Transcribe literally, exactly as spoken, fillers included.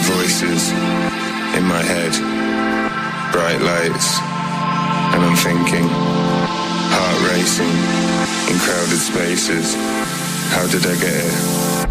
voices in my head, bright lights, and I'm thinking, heart racing in crowded spaces. How did I get here?